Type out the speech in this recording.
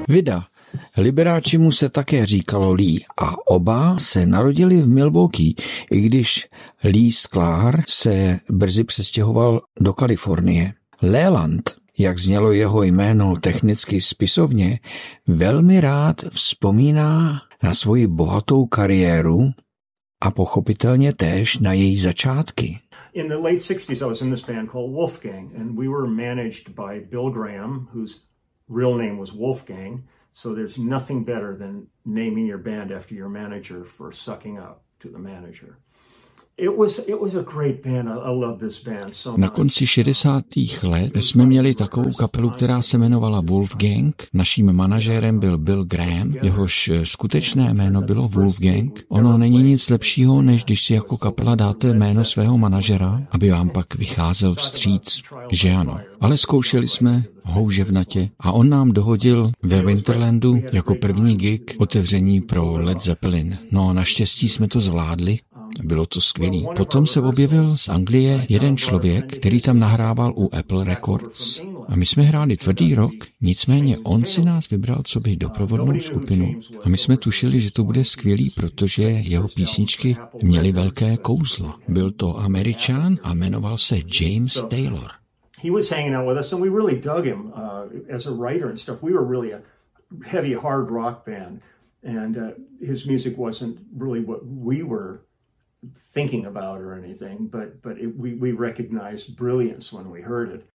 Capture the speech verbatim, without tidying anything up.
Vida. Liberace se také říkalo Lee a oba se narodili v Milwaukee, i když Lee Sklar se brzy přestěhoval do Kalifornie. Leland, jak znělo jeho jméno technicky spisovně, velmi rád vzpomíná na svoji bohatou kariéru a pochopitelně též na její začátky. In the late sixties, I was in this band called Wolfgang, and we were managed by Bill Graham, whose real name was Wolfgang. So there's nothing better than naming your band after your manager for sucking up to the manager. It was it was a great band. I, I love this band so much. Na konci šedesátých let jsme měli takovou kapelu, která se jmenovala Wolfgang. Naším manažérem byl Bill Graham, jehož skutečné jméno bylo Wolfgang. Ono není nic lepšího, než když si jako kapela dáte jméno svého manažera, aby vám pak vycházel vstříc, že ano. Ale zkoušeli jsme houževnatě a on nám dohodil ve Winterlandu jako první gig otevření pro Led Zeppelin. No naštěstí jsme to zvládli. Bylo to skvělý. Potom se objevil z Anglie jeden člověk, který tam nahrával u Apple Records. A my jsme hráli tvrdý rock, nicméně on si nás vybral co by doprovodnou skupinu. A my jsme tušili, že to bude skvělý, protože jeho písničky měly velké kouzlo. Byl to Američan a jmenoval se James Taylor. He was hanging out with us and we really dug him uh, as a writer and stuff. We were really a heavy hard rock band and uh, his music wasn't really what we were thinking about or anything, but but it, we we recognized brilliance when we heard it.